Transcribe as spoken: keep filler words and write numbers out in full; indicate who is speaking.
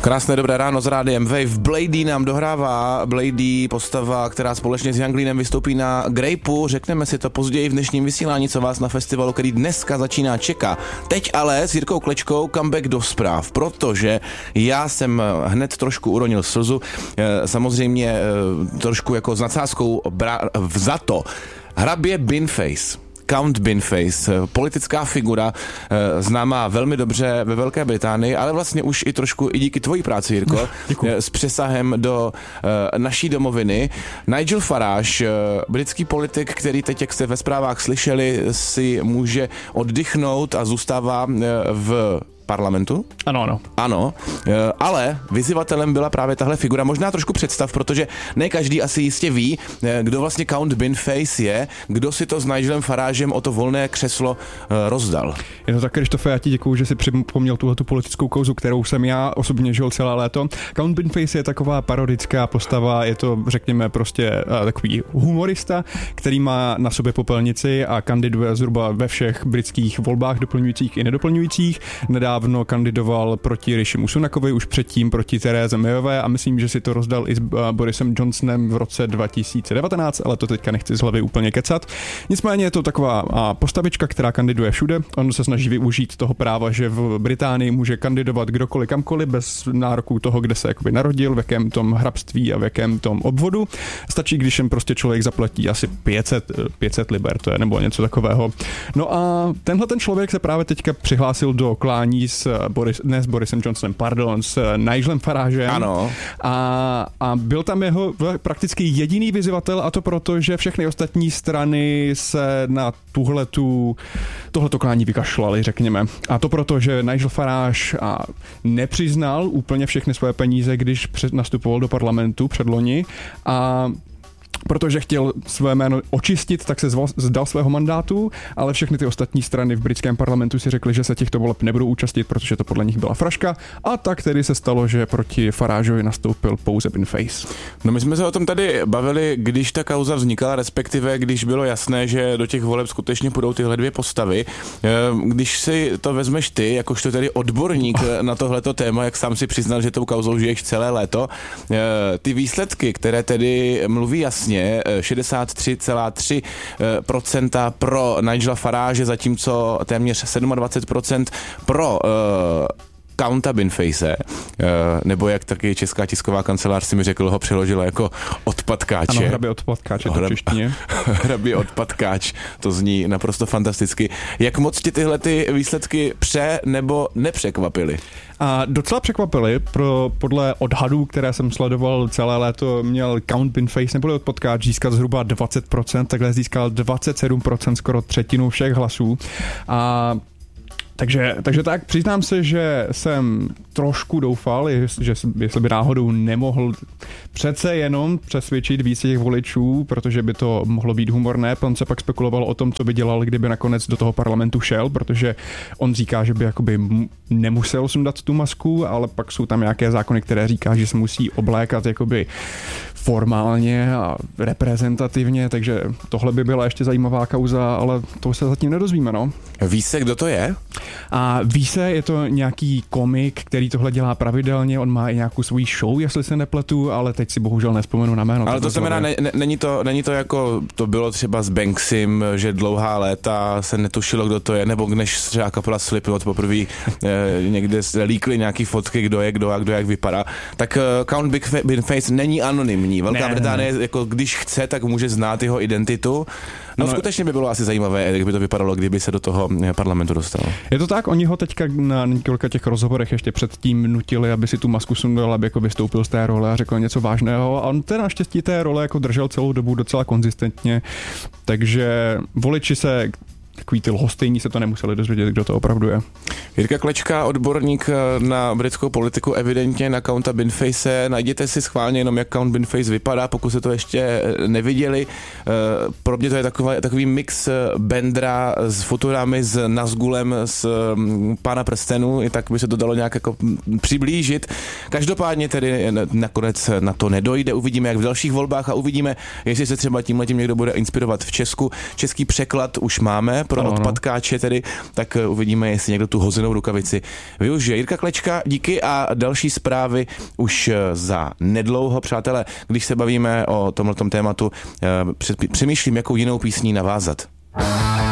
Speaker 1: Krásné dobré ráno s rádiem Wave. Blady nám dohrává. Blady, postava, která společně s Younglinem vystoupí na Grapeu. Řekneme si to později v dnešním vysílání, co vás na festivalu, který dneska začíná, čeká. Teď ale s Jirkou Klečkou comeback do zpráv, protože já jsem hned trošku uronil slzu. Samozřejmě trošku jako s nadsázkou bra- vzato. Hrabě Binface. Count Binface, politická figura, známá velmi dobře ve Velké Británii, ale vlastně už i trošku i díky tvojí práci, Jirko, s přesahem do naší domoviny. Nigel Farage, britský politik, který teď, jak jste ve zprávách slyšeli, si může oddychnout a zůstává v parlamentu?
Speaker 2: Ano, ano.
Speaker 1: Ano, ale vyzývatelem byla právě tahle figura. Možná trošku představ, protože ne každý asi jistě ví, kdo vlastně Count Binface je, kdo si to s Nigelem Faragem o to volné křeslo rozdal.
Speaker 2: Je to tak, Krištofe, já ti děkuju, že si připomněl tuhletu politickou kauzu, kterou jsem já osobně žil celé léto. Count Binface je taková parodická postava, je to, řekněme, prostě takový humorista, který má na sobě popelnici a kandiduje zhruba ve všech britských volbách, doplňujících i nedoplňujících. Nedávno kandidoval proti Rishimu Sunakovi, už předtím proti Therese Mayové a myslím, že si to rozdal i s Borisem Johnsonem v roce dva tisíce devatenáct, ale to teďka nechci z hlavy úplně kecat. Nicméně je to taková postavička, která kandiduje všude. On se snaží využít toho práva, že v Británii může kandidovat kdokoliv kamkoliv bez nároku toho, kde se jakoby narodil, v jakém tom hrabství a v jakém tom obvodu. Stačí, když jen prostě člověk zaplatí asi pět set liber, to je, nebo něco takového. No a tenhle ten člověk se právě teďka přihlásil do klání s Boris, ne s Borisem Johnsonem, pardon, s Nigelem Faragem.
Speaker 1: Ano.
Speaker 2: A, a byl tam jeho prakticky jediný vyzývatel, a to proto, že všechny ostatní strany se na tuhletu, tohleto klání vykašlali, řekněme. A to proto, že Nigel Farage a nepřiznal úplně všechny své peníze, když před, nastupoval do parlamentu předloni a protože chtěl své jméno očistit, tak se zval, zdal svého mandátu, ale všechny ty ostatní strany v britském parlamentu si řekly, že se těchto voleb nebudou účastnit, protože to podle nich byla fraška, a tak tedy se stalo, že proti Farageovi nastoupil pouze Binface.
Speaker 1: No my jsme se o tom tady bavili, když ta kauza vznikala, respektive když bylo jasné, že do těch voleb skutečně půjdou tyhle dvě postavy. Když si to vezmeš ty, jakožto tedy odborník na tohleto téma, jak sám si přiznal, že tou kauzou žiješ celé léto, ty výsledky, které tedy mluví jasně, šedesát tři celá tři procenta pro Nigela Farage, zatímco téměř dvacet sedm procent pro uh, Counta Binface, nebo jak taky Česká tisková kancelář si mi řekl, ho přeložila jako odpadkáče.
Speaker 2: Ano, hrabě odpadkáče, to češtině.
Speaker 1: Hrabě odpadkáč, to zní naprosto fantasticky. Jak moc ti tyhle ty výsledky pře- nebo nepřekvapily?
Speaker 2: A docela překvapili, pro, podle odhadů, které jsem sledoval celé léto, měl Count Binface neboli odpadkáč získat zhruba dvacet procent, takhle získal dvacet sedm procent, skoro třetinu všech hlasů. A Takže, takže tak, přiznám se, že jsem trošku doufal, že jestli by náhodou nemohl přece jenom přesvědčit více těch voličů, protože by to mohlo být humorné. On se pak spekuloval o tom, co by dělal, kdyby nakonec do toho parlamentu šel, protože on říká, že by jakoby nemusel sundat tu masku, ale pak jsou tam nějaké zákony, které říká, že se musí oblékat jakoby formálně a reprezentativně, takže tohle by byla ještě zajímavá kauza, ale to se zatím nedozvíme, no.
Speaker 1: Ví se, kdo to je?
Speaker 2: A ví se, je to nějaký komik, který tohle dělá pravidelně, on má i nějakou svou show, jestli se nepletu, ale teď si bohužel nespomenu na jméno.
Speaker 1: Ale to znamená, ne, ne, není, to, není to jako to bylo třeba s Banksym, že dlouhá léta se netušilo, kdo to je, nebo než třeba kapela Slipknot poprvé eh, někde líkli nějaký fotky, kdo je, kdo a kdo jak vypadá. Tak eh, Count Binface není anonymní. Velká ne, Británie, ne. Jako když chce, tak může znát jeho identitu. No, ano, skutečně by bylo asi zajímavé, jak by to vypadalo, kdyby se do toho parlamentu dostal.
Speaker 2: Je to tak, oni ho teďka na několika těch rozhovorech ještě předtím nutili, aby si tu masku sundal, aby jako vystoupil z té role a řekl něco vážného. A on teda naštěstí té role jako držel celou dobu docela konzistentně, takže voliči se takový ty lhostejní se to nemuseli dozvědět, kdo to opravdu je.
Speaker 1: Jirka Klečka, odborník na britskou politiku, evidentně na Counta Binface. Najděte si schválně jenom, jak Count Binface vypadá, pokud se to ještě neviděli. Pro mě to je takový, takový mix Bendra s Futurami, s Nazgulem, s Pána prstenů, i tak by se to dalo nějak jako přiblížit. Každopádně tedy nakonec na to nedojde. Uvidíme, jak v dalších volbách a uvidíme, jestli se třeba tímhletím někdo bude inspirovat v Česku. Český překlad už máme, ne? Pro
Speaker 2: ano,
Speaker 1: odpadkáče tedy, tak uvidíme, jestli někdo tu hozenou rukavici využije. Jirka Klečka, díky a další zprávy už za nedlouho. Přátelé, když se bavíme o tomhletom tématu, přemýšlím, jakou jinou písní navázat.